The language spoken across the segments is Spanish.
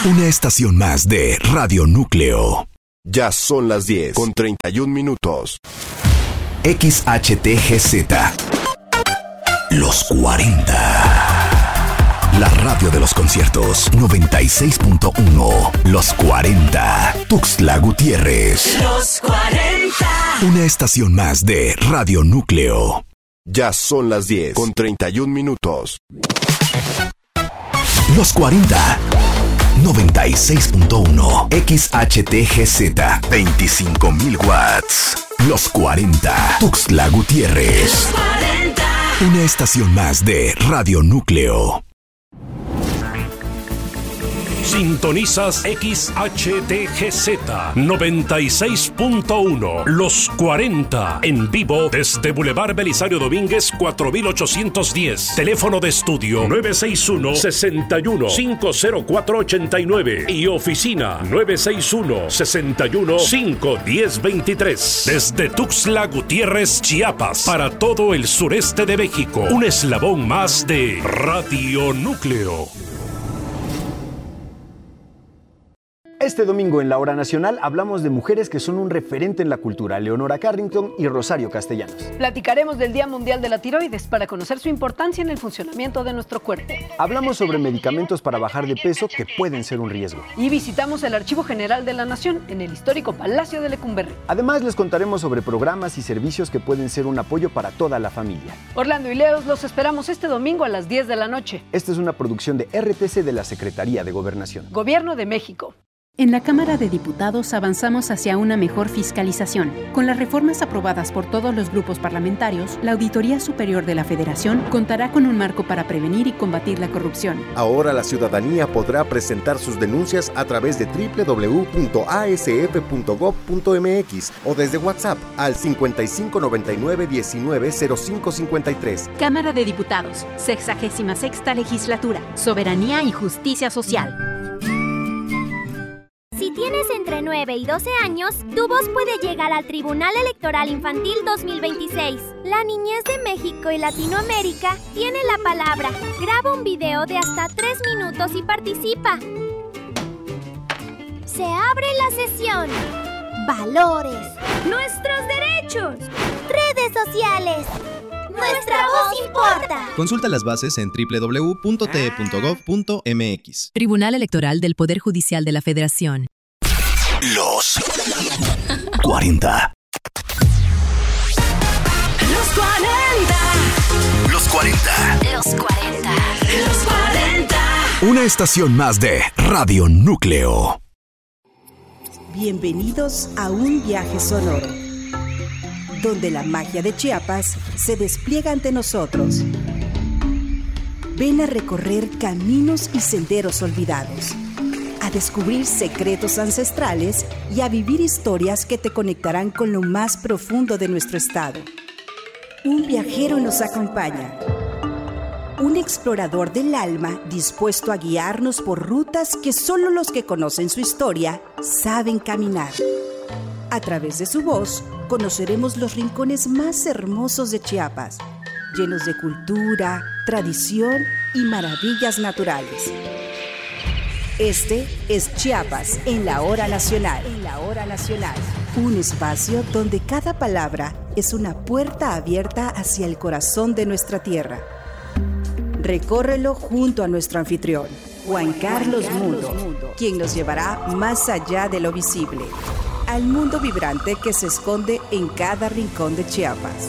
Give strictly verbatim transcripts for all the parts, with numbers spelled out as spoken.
Una estación más de Radio Núcleo. Ya son las diez con treinta y un minutos. X H T G Z. Los cuarenta. La radio de los conciertos. noventa y seis punto uno. Los cuarenta. Tuxtla Gutiérrez. Los cuarenta. Una estación más de Radio Núcleo. Ya son las diez con treinta y un minutos. Los cuarenta. noventa y seis punto uno. X H T G Z. veinticinco mil watts. Los cuarenta. Tuxtla Gutiérrez. Los cuarenta. Una estación más de Radio Núcleo. Sintonizas X H T G Z noventa y seis punto uno. Los cuarenta. En vivo desde Boulevard Belisario Domínguez cuatro mil ochocientos diez. Teléfono de estudio nueve seis uno, seis uno, cinco cero cuatro, ocho nueve. Y oficina nueve seis uno, seis uno, cinco uno cero, dos tres. Desde Tuxtla Gutiérrez, Chiapas. Para todo el sureste de México. Un eslabón más de Radio Núcleo. Este domingo en la Hora Nacional hablamos de mujeres que son un referente en la cultura, Leonora Carrington y Rosario Castellanos. Platicaremos del Día Mundial de la Tiroides para conocer su importancia en el funcionamiento de nuestro cuerpo. Hablamos sobre medicamentos para bajar de peso que pueden ser un riesgo. Y visitamos el Archivo General de la Nación en el histórico Palacio de Lecumberri. Además les contaremos sobre programas y servicios que pueden ser un apoyo para toda la familia. Orlando y Leos los esperamos este domingo a las diez de la noche. Esta es una producción de R T C de la Secretaría de Gobernación. Gobierno de México. En la Cámara de Diputados avanzamos hacia una mejor fiscalización. Con las reformas aprobadas por todos los grupos parlamentarios, la Auditoría Superior de la Federación contará con un marco para prevenir y combatir la corrupción. Ahora la ciudadanía podrá presentar sus denuncias a través de doble u doble u doble u punto a s f punto gob punto m x o desde WhatsApp al cincuenta y cinco noventa y nueve diecinueve cero cinco cincuenta y tres. Cámara de Diputados, sexagésima sexta Legislatura, Soberanía y Justicia Social. Si tienes entre nueve y doce años, tu voz puede llegar al Tribunal Electoral Infantil dos mil veintiséis. La niñez de México y Latinoamérica tiene la palabra. Graba un video de hasta tres minutos y participa. Se abre la sesión. Valores. Nuestros derechos. Redes sociales. Nuestra voz importa. Consulta las bases en doble u doble u doble u punto t e punto gob punto m x. Tribunal Electoral del Poder Judicial de la Federación. Los cuarenta. Los cuarenta. Los cuarenta. Los cuarenta. Los cuarenta. Una estación más de Radio Núcleo. Bienvenidos a un viaje sonoro, donde la magia de Chiapas se despliega ante nosotros. Ven a recorrer caminos y senderos olvidados, a descubrir secretos ancestrales y a vivir historias que te conectarán con lo más profundo de nuestro estado. Un viajero nos acompaña, un explorador del alma dispuesto a guiarnos por rutas que solo los que conocen su historia saben caminar. A través de su voz, conoceremos los rincones más hermosos de Chiapas, llenos de cultura, tradición y maravillas naturales. Este es Chiapas en la Hora Nacional. En la Hora Nacional. Un espacio donde cada palabra es una puerta abierta hacia el corazón de nuestra tierra. Recórrelo junto a nuestro anfitrión, Juan Carlos Mundo, quien nos llevará más allá de lo visible, al mundo vibrante que se esconde en cada rincón de Chiapas.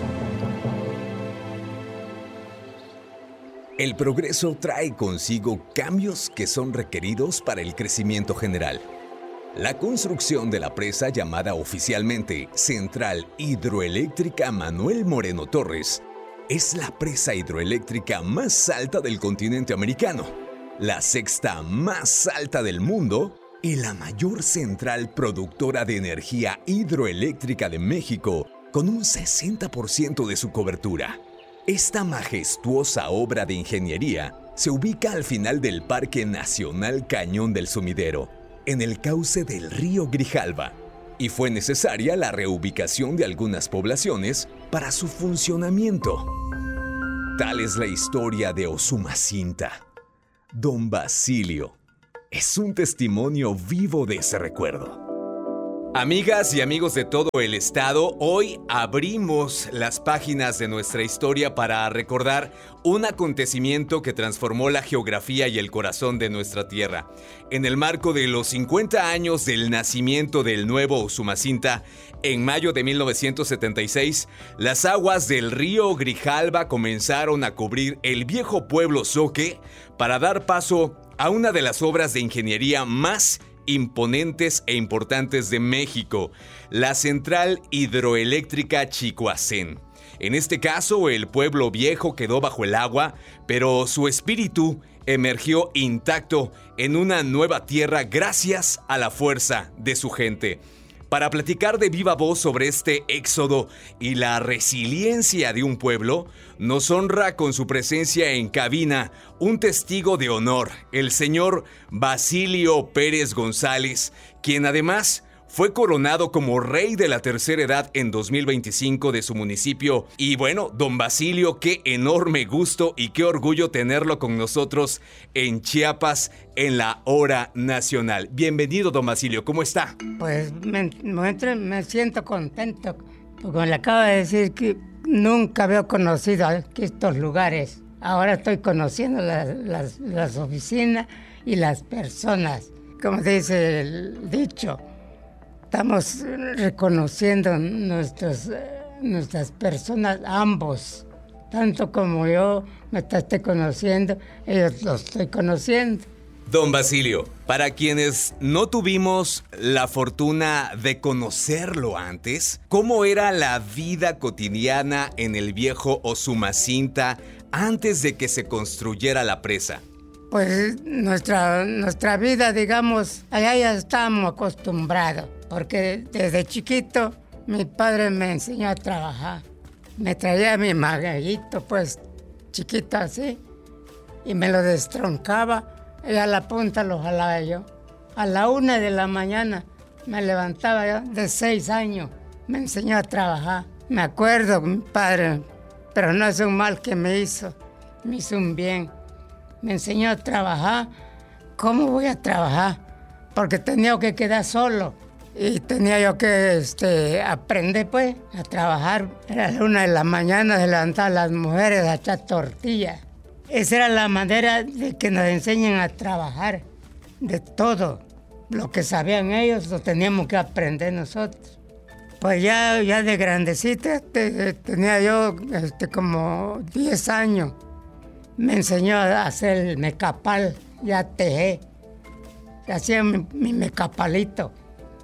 El progreso trae consigo cambios que son requeridos para el crecimiento general. La construcción de la presa llamada oficialmente Central Hidroeléctrica Manuel Moreno Torres es la presa hidroeléctrica más alta del continente americano, la sexta más alta del mundo y la mayor central productora de energía hidroeléctrica de México, con un sesenta por ciento de su cobertura. Esta majestuosa obra de ingeniería se ubica al final del Parque Nacional Cañón del Sumidero, en el cauce del río Grijalva, y fue necesaria la reubicación de algunas poblaciones para su funcionamiento. Tal es la historia de Osumacinta, Don Basilio, es un testimonio vivo de ese recuerdo. Amigas y amigos de todo el estado, hoy abrimos las páginas de nuestra historia para recordar un acontecimiento que transformó la geografía y el corazón de nuestra tierra. En el marco de los cincuenta años del nacimiento del nuevo Usumacinta, en mayo de mil novecientos setenta y seis, las aguas del río Grijalva comenzaron a cubrir el viejo pueblo Zoque para dar paso a una de las obras de ingeniería más imponentes e importantes de México, la Central Hidroeléctrica Chicoacén. En este caso, el pueblo viejo quedó bajo el agua, pero su espíritu emergió intacto en una nueva tierra gracias a la fuerza de su gente. Para platicar de viva voz sobre este éxodo y la resiliencia de un pueblo, nos honra con su presencia en cabina un testigo de honor, el señor Basilio Pérez González, quien además fue coronado como rey de la tercera edad en dos mil veinticinco de su municipio. Y bueno, don Basilio, qué enorme gusto y qué orgullo tenerlo con nosotros en Chiapas en la hora nacional. Bienvenido, don Basilio, ¿cómo está? Pues me, me, me siento contento, porque le acabo de decir que nunca había conocido estos lugares. Ahora estoy conociendo las, las, las oficinas y las personas, como dice el dicho. Estamos reconociendo nuestros, nuestras personas, ambos. Tanto como yo me estoy conociendo, ellos los estoy conociendo. Don Basilio, para quienes no tuvimos la fortuna de conocerlo antes, ¿cómo era la vida cotidiana en el viejo Usumacinta antes de que se construyera la presa? Pues nuestra, nuestra vida, digamos, allá ya estábamos acostumbrados. Porque desde chiquito mi padre me enseñó a trabajar. Me traía mi magueyito, pues, chiquito así, y me lo destroncaba, y a la punta lo jalaba yo. A la una de la mañana me levantaba yo, de seis años, me enseñó a trabajar. Me acuerdo, mi padre, pero no es un mal que me hizo, me hizo un bien. Me enseñó a trabajar. ¿Cómo voy a trabajar? Porque tenía que quedar solo. Y tenía yo que este, aprender, pues, a trabajar. Era la una de la mañana, se levantaban las mujeres a echar tortillas. Esa era la manera de que nos enseñen a trabajar, de todo. Lo que sabían ellos lo teníamos que aprender nosotros. Pues ya, ya de grandecita, te, tenía yo este, como diez años. Me enseñó a hacer el mecapal, ya tejé. Hacía mi, mi mecapalito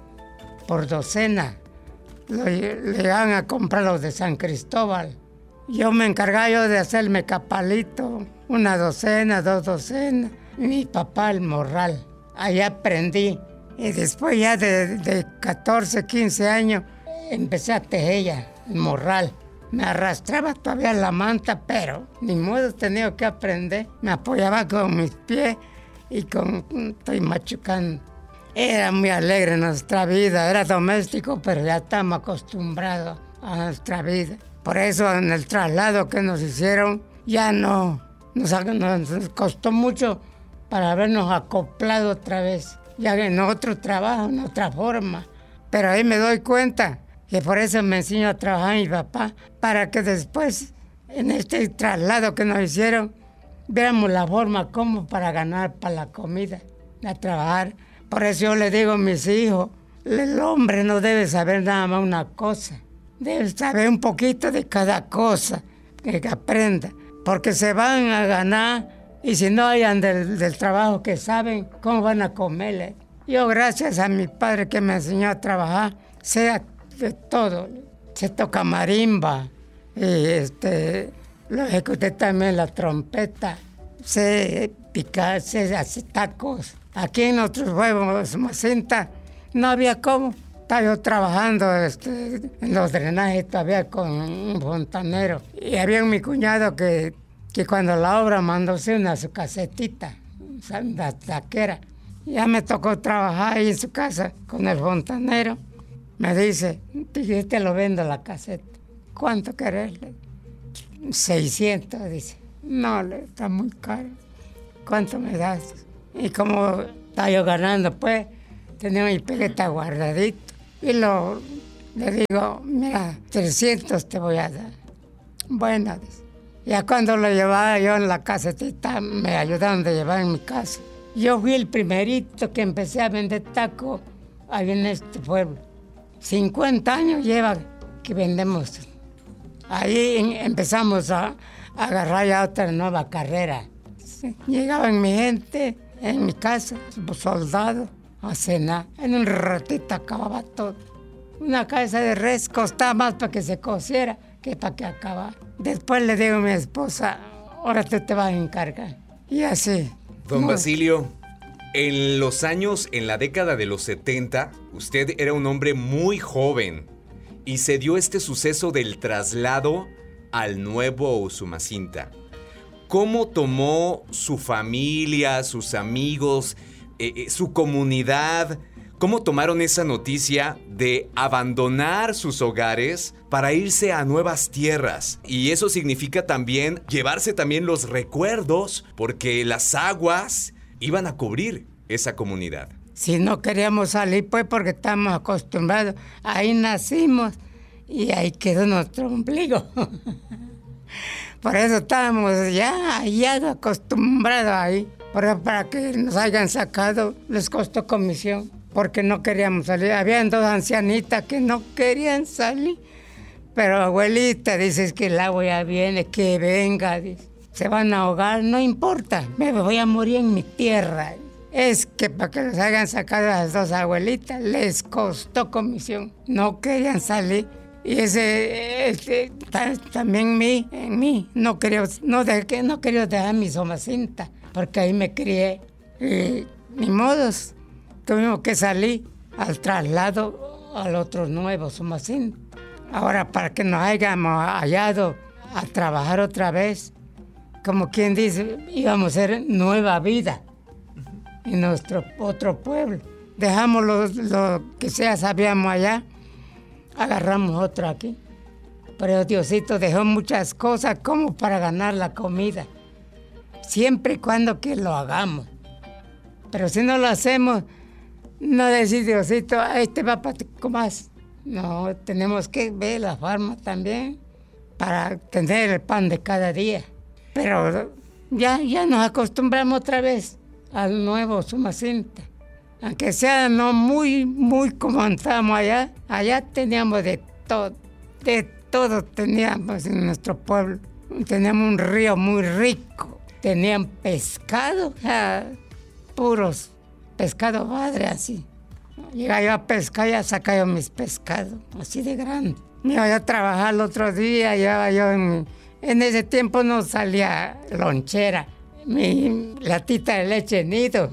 por docena. Le, le iban a comprar los de San Cristóbal. Yo me encargaba yo de hacer el mecapalito, una docena, dos docenas. Mi papá el morral. Ahí aprendí. Y después ya de, de catorce, quince años, empecé a tejer ya, el morral. Me arrastraba todavía la manta, pero ni modo tenía que aprender. Me apoyaba con mis pies y con... estoy machucando. Era muy alegre nuestra vida, era doméstico, pero ya estamos acostumbrados a nuestra vida. Por eso en el traslado que nos hicieron, ya no, nos, nos costó mucho para habernos acoplado otra vez. Ya en otro trabajo, en otra forma. Pero ahí me doy cuenta que por eso me enseñó a trabajar mi papá, para que después, en este traslado que nos hicieron, viéramos la forma como para ganar para la comida, a trabajar. Por eso yo le digo a mis hijos, el hombre no debe saber nada más una cosa, debe saber un poquito de cada cosa que aprenda, porque se van a ganar y si no hayan del, del trabajo que saben, ¿cómo van a comerle? Yo, gracias a mi padre que me enseñó a trabajar, sé de todo, se toca marimba, y este, lo ejecuté también la trompeta, sé picar, sé hacer tacos. Aquí en otros pueblos, Usumacinta, no había cómo. Estaba yo trabajando este, en los drenajes todavía con un fontanero. Y había mi cuñado que, que cuando la obra mandó hacer una su casetita, una taquera. Ya me tocó trabajar ahí en su casa con el fontanero. Me dice, yo te lo vendo la caseta. ¿Cuánto querés? seiscientos, dice. No, está muy caro. ¿Cuánto me das? Y como estaba yo ganando, pues, tenía mi peleta guardadito. Y lo, le digo, mira, trescientos te voy a dar. Bueno, dice. Ya cuando lo llevaba yo en la casetita, me ayudaron de llevar en mi casa. Yo fui el primerito que empecé a vender taco ahí en este pueblo. cincuenta años lleva que vendemos. Ahí empezamos a, a agarrar ya otra nueva carrera. Llegaban mi gente en mi casa, soldados, a cenar. En un ratito acababa todo. Una cabeza de res costaba más para que se cociera que para que acabara. Después le digo a mi esposa, ahora tú te vas a encargar. Y así. Don no. Basilio, en los años, en la década de los setenta, usted era un hombre muy joven y se dio este suceso del traslado al nuevo Usumacinta. ¿Cómo tomó su familia, sus amigos, eh, eh, su comunidad? ¿Cómo tomaron esa noticia de abandonar sus hogares para irse a nuevas tierras? Y eso significa también llevarse también los recuerdos, porque las aguas iban a cubrir esa comunidad. Si no queríamos salir, pues porque estamos acostumbrados. Ahí nacimos y ahí quedó nuestro ombligo. Por eso estábamos ya, ya acostumbrados ahí. Pero para que nos hayan sacado, les costó comisión. Porque no queríamos salir. Habían dos ancianitas que no querían salir. Pero abuelita, dices que el agua ya viene, que venga. Dice. Se van a ahogar, no importa. Me voy a morir en mi tierra. Es que para que los hayan sacado a las dos abuelitas, les costó comisión. No querían salir. Y ese, ese también mí, en mí, no quería, no, dejé, no quería dejar mi Usumacinta. Porque ahí me crié. Y ni modos. Tuvimos que salir al traslado al otro nuevo Usumacinta. Ahora, para que nos hayamos hallado a trabajar otra vez, como quien dice, íbamos a hacer nueva vida en nuestro otro pueblo. Dejamos lo, lo que sea sabíamos allá, agarramos otro aquí. Pero Diosito dejó muchas cosas como para ganar la comida, siempre y cuando que lo hagamos. Pero si no lo hacemos, no decir Diosito, este va para más. No, tenemos que ver la farma también para tener el pan de cada día. Pero ya, ya nos acostumbramos otra vez al nuevo Usumacinta. Aunque sea no muy, muy como estábamos allá, allá teníamos de todo, de todo teníamos en nuestro pueblo. Teníamos un río muy rico, tenían pescado, ya, puros pescado madre así. Llegaba yo a pescar, ya sacaba yo mis pescados, así de grande. Me iba a trabajar el otro día, llevaba yo en, mi, en ese tiempo no salía lonchera, mi latita de leche nido.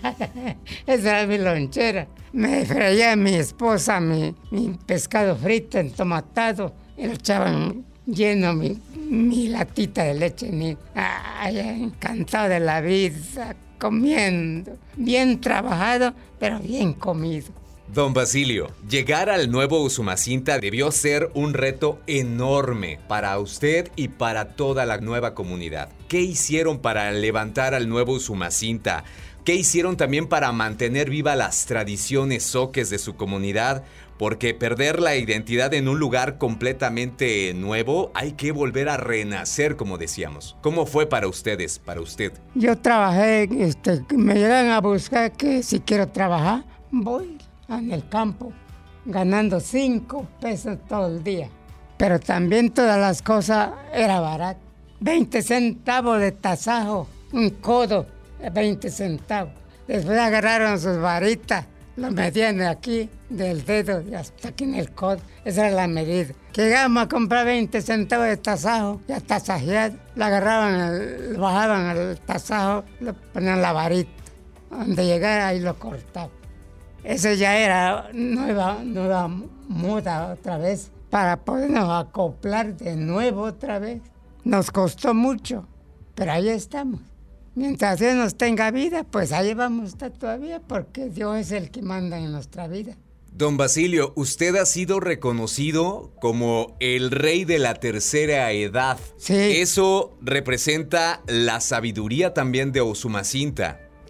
Esa era mi lonchera. Me freía mi esposa mi, mi pescado frito, entomatado, y le echaban lleno mi, mi latita de leche nido. Ay, encantado de la vida, comiendo, bien trabajado, pero bien comido. Don Basilio, llegar al nuevo Usumacinta debió ser un reto enorme para usted y para toda la nueva comunidad. ¿Qué hicieron para levantar al nuevo Usumacinta? ¿Qué hicieron también para mantener viva las tradiciones zoques de su comunidad? Porque perder la identidad en un lugar completamente nuevo, hay que volver a renacer, como decíamos. ¿Cómo fue para ustedes, para usted? Yo trabajé, este, me llegan a buscar que si quiero trabajar, voy en el campo, ganando cinco pesos todo el día. Pero también todas las cosas era barato. veinte centavos de tasajo, un codo, veinte centavos. Después agarraron sus varitas, lo medían de aquí, del dedo y hasta aquí en el codo. Esa era la medida. Llegamos a comprar veinte centavos de tasajo, ya tasajeado. Lo agarraban, el, lo bajaban al tasajo, lo ponían la varita. Donde llegara ahí lo cortaban. Eso ya era nueva, nueva moda otra vez, para podernos acoplar de nuevo otra vez. Nos costó mucho, pero ahí estamos. Mientras Dios nos tenga vida, pues ahí vamos a estar todavía, porque Dios es el que manda en nuestra vida. Don Basilio, usted ha sido reconocido como el rey de la tercera edad. Sí. Eso representa la sabiduría también de Usumacinta.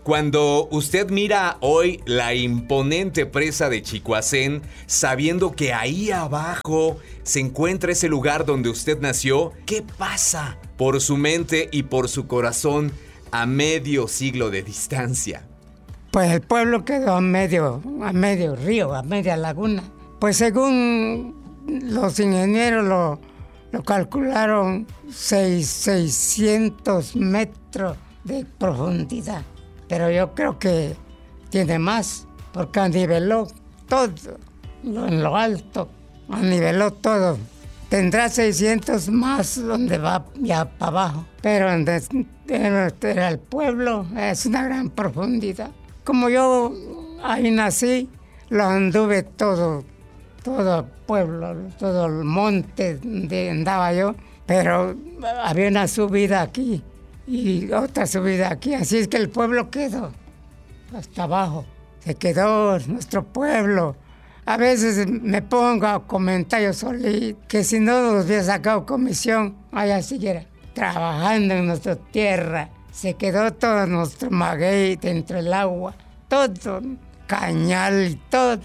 Cuando usted mira hoy la imponente presa de Chicoacén, sabiendo que ahí abajo se encuentra ese lugar donde usted nació, ¿qué pasa por su mente y por su corazón a medio siglo de distancia? Pues el pueblo quedó a medio, a medio río, a media laguna. Pues según los ingenieros lo, lo calcularon seis, seiscientos metros de profundidad. Pero yo creo que tiene más, porque aniveló todo, lo, en lo alto, aniveló todo. Tendrá seiscientos más donde va ya para abajo, pero donde era el pueblo es una gran profundidad. Como yo ahí nací, lo anduve todo, todo el pueblo, todo el monte donde andaba yo, pero había una subida aquí y otra subida aquí, así es que el pueblo quedó hasta abajo, se quedó nuestro pueblo. A veces me pongo a comentar yo solito que si no nos hubiera sacado comisión, allá siguiera trabajando en nuestra tierra. Se quedó todo nuestro maguey dentro del agua, todo, cañal, todo,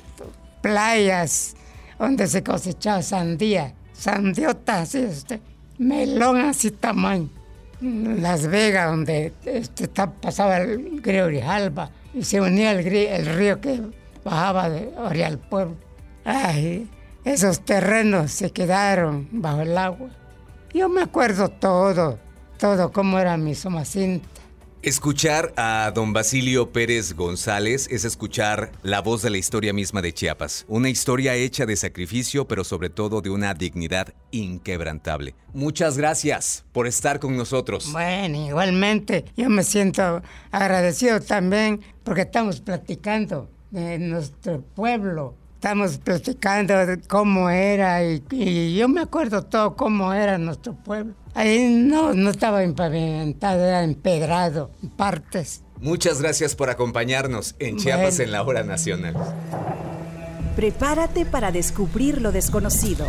playas donde se cosechaba sandía, sandiota así, este, melón así tamaño. Las Vegas, donde este, está, pasaba el río Grijalba y se unía el, el río que bajaba de orilla al pueblo. Ay, esos terrenos se quedaron bajo el agua. Yo me acuerdo todo, todo cómo era mi Somacinta. Escuchar a don Basilio Pérez González es escuchar la voz de la historia misma de Chiapas. Una historia hecha de sacrificio, pero sobre todo de una dignidad inquebrantable. Muchas gracias por estar con nosotros. Bueno, igualmente, yo me siento agradecido también porque estamos platicando de nuestro pueblo. Estamos platicando de cómo era y, y yo me acuerdo todo cómo era nuestro pueblo. Ahí no, no estaba empavimentado, era empedrado en partes. Muchas gracias por acompañarnos en Chiapas bueno. en la Hora Nacional. Prepárate para descubrir lo desconocido.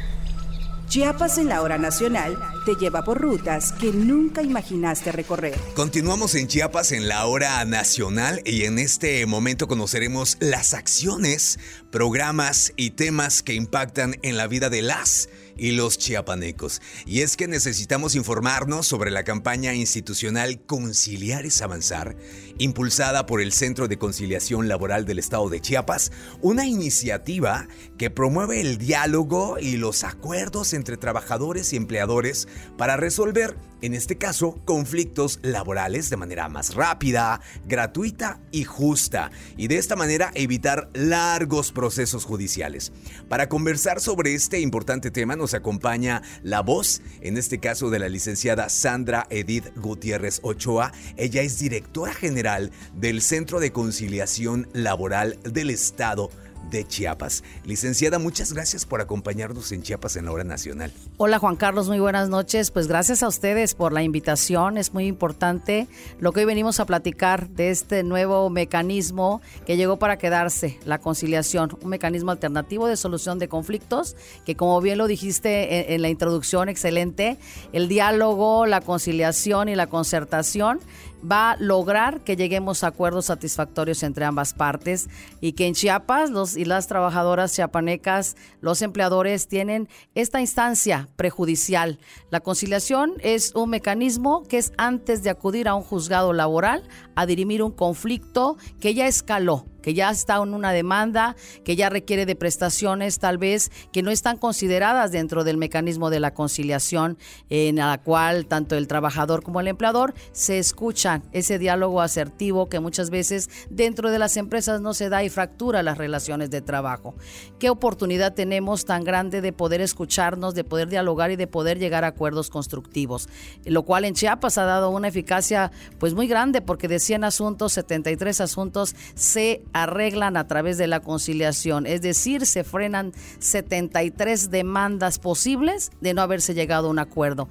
Chiapas en la Hora Nacional te lleva por rutas que nunca imaginaste recorrer. Continuamos en Chiapas en la Hora Nacional y en este momento conoceremos las acciones, programas y temas que impactan en la vida de las y los chiapanecos. Y es que necesitamos informarnos sobre la campaña institucional Conciliar es Avanzar, impulsada por el Centro de Conciliación Laboral del Estado de Chiapas, una iniciativa que promueve el diálogo y los acuerdos entre trabajadores y empleadores para resolver, en este caso, conflictos laborales de manera más rápida, gratuita y justa, y de esta manera evitar largos procesos judiciales. Para conversar sobre este importante tema nos acompaña la voz, en este caso de la licenciada Sandra Edith Gutiérrez Ochoa. Ella es directora general del Centro de Conciliación Laboral del Estado de Chiapas. Licenciada, muchas gracias por acompañarnos en Chiapas en la Hora Nacional. Hola Juan Carlos, muy buenas noches. Pues gracias a ustedes por la invitación. Es muy importante lo que hoy venimos a platicar de este nuevo mecanismo que llegó para quedarse, la conciliación, un mecanismo alternativo de solución de conflictos que, como bien lo dijiste en, en la introducción, excelente, el diálogo, la conciliación y la concertación va a lograr que lleguemos a acuerdos satisfactorios entre ambas partes y que en Chiapas los y las trabajadoras chiapanecas, los empleadores tienen esta instancia prejudicial. La conciliación es un mecanismo que es antes de acudir a un juzgado laboral a dirimir un conflicto que ya escaló, que ya está en una demanda, que ya requiere de prestaciones tal vez que no están consideradas dentro del mecanismo de la conciliación, en la cual tanto el trabajador como el empleador se escuchan, ese diálogo asertivo que muchas veces dentro de las empresas no se da y fractura las relaciones de trabajo. ¿Qué oportunidad tenemos tan grande de poder escucharnos, de poder dialogar y de poder llegar a acuerdos constructivos? Lo cual en Chiapas ha dado una eficacia pues muy grande, porque de cien asuntos, setenta y tres asuntos se arreglan a través de la conciliación, es decir, se frenan setenta y tres demandas posibles de no haberse llegado a un acuerdo.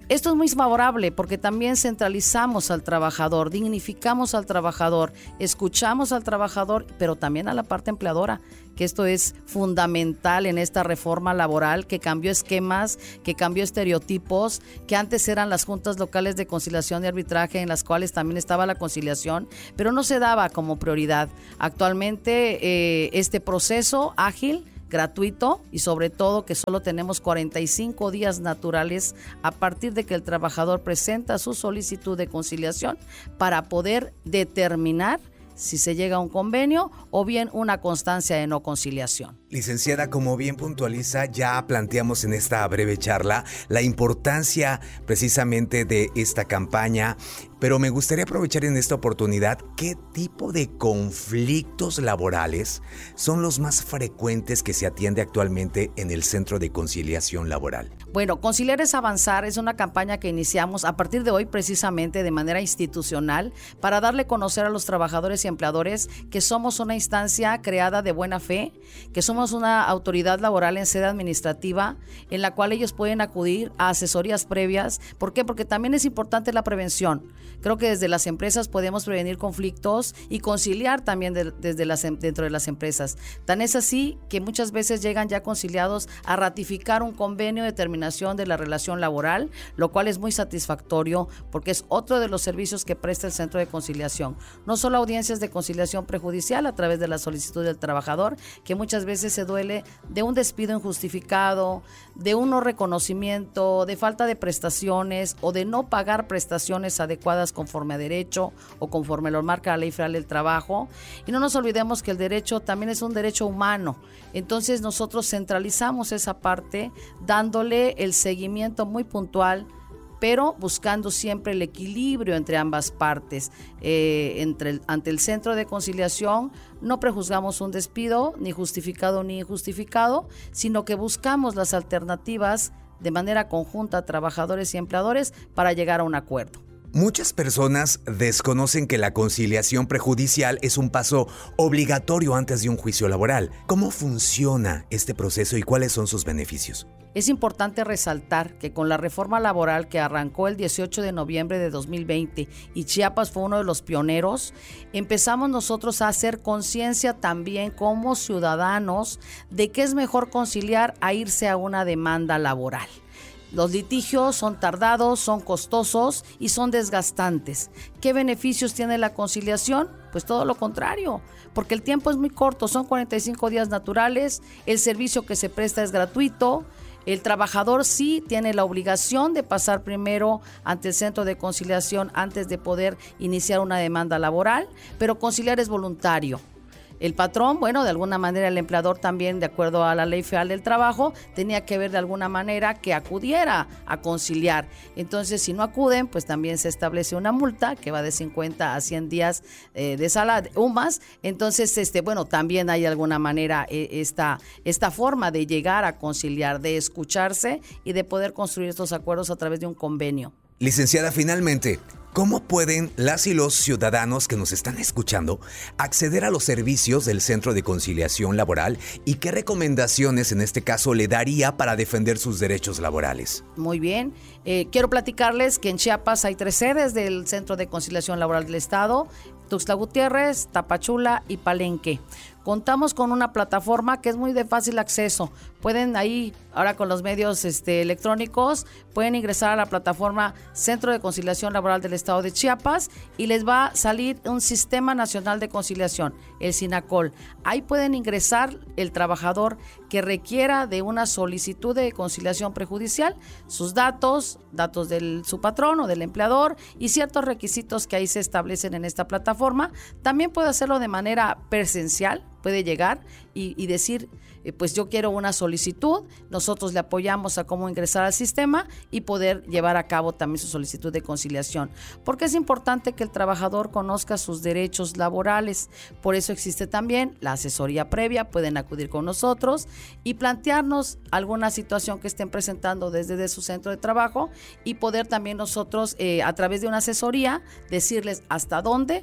Esto es muy favorable porque también centralizamos al trabajador, dignificamos al trabajador, escuchamos al trabajador, pero también a la parte empleadora, que esto es fundamental en esta reforma laboral que cambió esquemas, que cambió estereotipos, que antes eran las juntas locales de conciliación y arbitraje en las cuales también estaba la conciliación, pero no se daba como prioridad. Actualmente eh, este proceso ágil, gratuito y sobre todo que solo tenemos cuarenta y cinco días naturales a partir de que el trabajador presenta su solicitud de conciliación para poder determinar si se llega a un convenio o bien una constancia de no conciliación. Licenciada, como bien puntualiza, ya planteamos en esta breve charla la importancia precisamente de esta campaña, pero me gustaría aprovechar en esta oportunidad qué tipo de conflictos laborales son los más frecuentes que se atiende actualmente en el Centro de Conciliación Laboral. Bueno, Conciliar es Avanzar es una campaña que iniciamos a partir de hoy precisamente de manera institucional para darle a conocer a los trabajadores y empleadores que somos una instancia creada de buena fe, que somos una autoridad laboral en sede administrativa en la cual ellos pueden acudir a asesorías previas. ¿Por qué? Porque también es importante la prevención. Creo que desde las empresas podemos prevenir conflictos y conciliar también de, desde las, dentro de las empresas. Tan es así que muchas veces llegan ya conciliados a ratificar un convenio de terminación de la relación laboral, lo cual es muy satisfactorio porque es otro de los servicios que presta el Centro de Conciliación. No solo audiencias de conciliación prejudicial a través de la solicitud del trabajador, que muchas veces se duele de un despido injustificado, de un no reconocimiento, de falta de prestaciones o de no pagar prestaciones adecuadas conforme a derecho o conforme lo marca la Ley Federal del Trabajo. Y no nos olvidemos que el derecho también es un derecho humano. Entonces nosotros centralizamos esa parte dándole el seguimiento muy puntual, pero buscando siempre el equilibrio entre ambas partes. Eh, entre el, ante el Centro de Conciliación no prejuzgamos un despido, ni justificado ni injustificado, sino que buscamos las alternativas de manera conjunta a trabajadores y empleadores para llegar a un acuerdo. Muchas personas desconocen que la conciliación prejudicial es un paso obligatorio antes de un juicio laboral. ¿Cómo funciona este proceso y cuáles son sus beneficios? Es importante resaltar que con la reforma laboral que arrancó el dieciocho de noviembre de dos mil veinte y Chiapas fue uno de los pioneros, empezamos nosotros a hacer conciencia también como ciudadanos de que es mejor conciliar a irse a una demanda laboral. Los litigios son tardados, son costosos y son desgastantes. ¿Qué beneficios tiene la conciliación? Pues todo lo contrario, porque el tiempo es muy corto, son cuarenta y cinco días naturales, el servicio que se presta es gratuito. El trabajador sí tiene la obligación de pasar primero ante el Centro de Conciliación antes de poder iniciar una demanda laboral, pero conciliar es voluntario. El patrón, bueno, de alguna manera el empleador también, de acuerdo a la Ley Federal del Trabajo, tenía que ver de alguna manera que acudiera a conciliar. Entonces, si no acuden, pues también se establece una multa que va de cincuenta a cien días eh, de salario o más. Entonces, este, bueno, también hay de alguna manera eh, esta, esta forma de llegar a conciliar, de escucharse y de poder construir estos acuerdos a través de un convenio. Licenciada, finalmente, ¿cómo pueden las y los ciudadanos que nos están escuchando acceder a los servicios del Centro de Conciliación Laboral y qué recomendaciones en este caso le daría para defender sus derechos laborales? Muy bien, eh, quiero platicarles que en Chiapas hay tres sedes del Centro de Conciliación Laboral del Estado: Tuxtla Gutiérrez, Tapachula y Palenque. Contamos con una plataforma que es muy de fácil acceso. Pueden ahí, ahora con los medios este, electrónicos, pueden ingresar a la plataforma Centro de Conciliación Laboral del Estado de Chiapas y les va a salir un Sistema Nacional de Conciliación, el SINACOL. Ahí pueden ingresar el trabajador que requiera de una solicitud de conciliación prejudicial, sus datos, datos de su patrón o del empleador y ciertos requisitos que ahí se establecen en esta plataforma. También puede hacerlo de manera presencial. Puede llegar y, y decir, eh, pues yo quiero una solicitud, nosotros le apoyamos a cómo ingresar al sistema y poder llevar a cabo también su solicitud de conciliación. Porque es importante que el trabajador conozca sus derechos laborales, por eso existe también la asesoría previa, pueden acudir con nosotros y plantearnos alguna situación que estén presentando desde de su centro de trabajo y poder también nosotros, eh, a través de una asesoría, decirles hasta dónde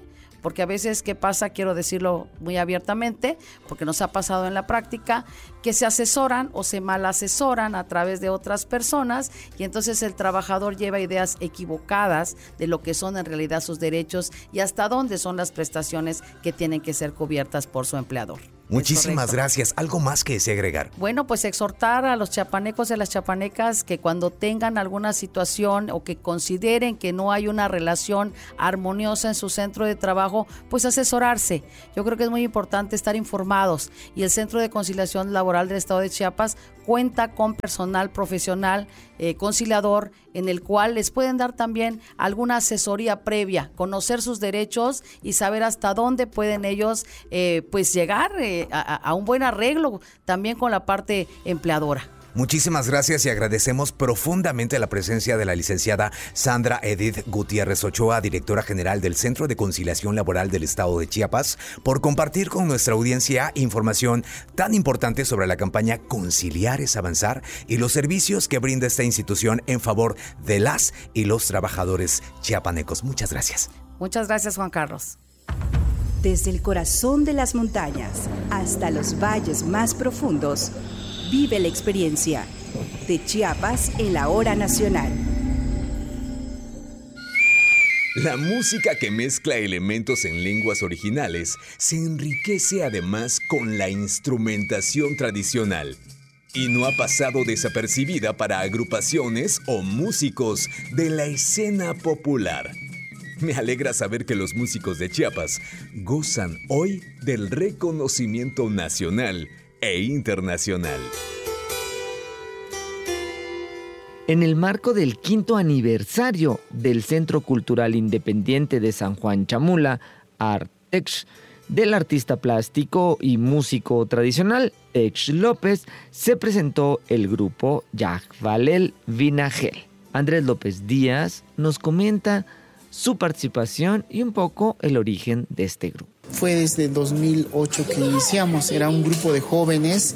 porque a veces, ¿qué pasa? Quiero decirlo muy abiertamente, porque nos ha pasado en la práctica, que se asesoran o se mal asesoran a través de otras personas y entonces el trabajador lleva ideas equivocadas de lo que son en realidad sus derechos y hasta dónde son las prestaciones que tienen que ser cubiertas por su empleador. Muchísimas gracias. ¿Algo más que desee agregar? Bueno, pues exhortar a los chiapanecos y a las chiapanecas que cuando tengan alguna situación o que consideren que no hay una relación armoniosa en su centro de trabajo, pues asesorarse. Yo creo que es muy importante estar informados y el Centro de Conciliación Laboral del Estado de Chiapas cuenta con personal profesional eh, conciliador en el cual les pueden dar también alguna asesoría previa, conocer sus derechos y saber hasta dónde pueden ellos eh, pues llegar eh, a, a un buen arreglo también con la parte empleadora. Muchísimas gracias y agradecemos profundamente la presencia de la licenciada Sandra Edith Gutiérrez Ochoa, directora general del Centro de Conciliación Laboral del Estado de Chiapas, por compartir con nuestra audiencia información tan importante sobre la campaña Conciliar es Avanzar y los servicios que brinda esta institución en favor de las y los trabajadores chiapanecos. Muchas gracias. Muchas gracias, Juan Carlos. Desde el corazón de las montañas hasta los valles más profundos, vive la experiencia de Chiapas en la hora nacional. La música que mezcla elementos en lenguas originales se enriquece además con la instrumentación tradicional y no ha pasado desapercibida para agrupaciones o músicos de la escena popular. Me alegra saber que los músicos de Chiapas gozan hoy del reconocimiento nacional e internacional. En el marco del quinto aniversario del Centro Cultural Independiente de San Juan Chamula, Artex, del artista plástico y músico tradicional Ex López, se presentó el grupo Yahvalel Vinagel. Andrés López Díaz nos comenta su participación y un poco el origen de este grupo. Fue desde dos mil ocho que iniciamos, era un grupo de jóvenes.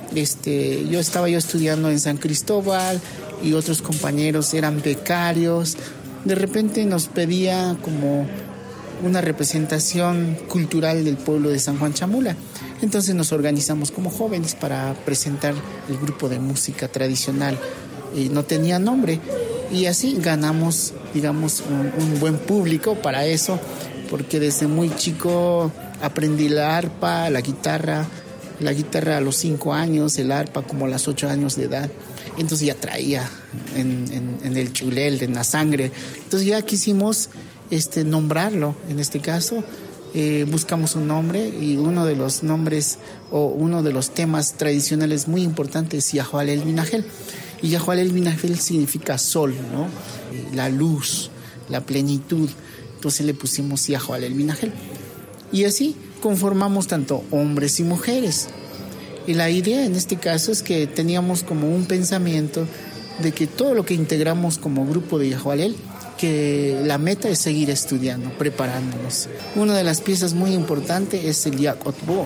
Este, yo estaba yo estudiando en San Cristóbal y otros compañeros eran becarios. De repente nos pedía como una representación cultural del pueblo de San Juan Chamula. Entonces nos organizamos como jóvenes para presentar el grupo de música tradicional. Y no tenía nombre y así ganamos, digamos, un, un buen público para eso, porque desde muy chico aprendí la arpa, la guitarra, la guitarra a los cinco años, el arpa como a los ocho años de edad. Entonces ya traía en, en, en el chulel, en la sangre. Entonces ya quisimos este, nombrarlo, en este caso. Eh, buscamos un nombre y uno de los nombres o uno de los temas tradicionales muy importantes es Yahvalel Vinagel. Y Yahvalel Vinagel significa sol, ¿no? La luz, la plenitud. Entonces le pusimos Yahvalel Vinagel. Y así conformamos tanto hombres y mujeres. Y la idea en este caso es que teníamos como un pensamiento de que todo lo que integramos como grupo de Yahvalel, que la meta es seguir estudiando, preparándonos. Una de las piezas muy importantes es el Yacotbo,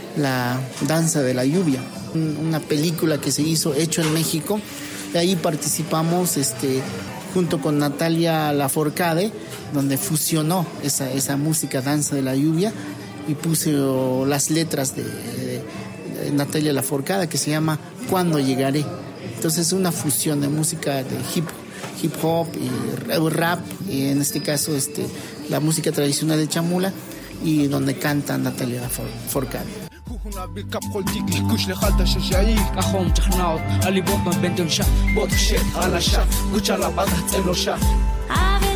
la danza de la lluvia, una película que se hizo, hecho en México. De ahí participamos este, junto con Natalia Lafourcade, donde fusionó esa, esa música danza de la lluvia y puso las letras de, de, de Natalia Lafourcade, que se llama Cuando llegaré. Entonces es una fusión de música de hip, hip hop y rap, y en este caso este, la música tradicional de Chamula, y donde canta Natalia Lafourcade. A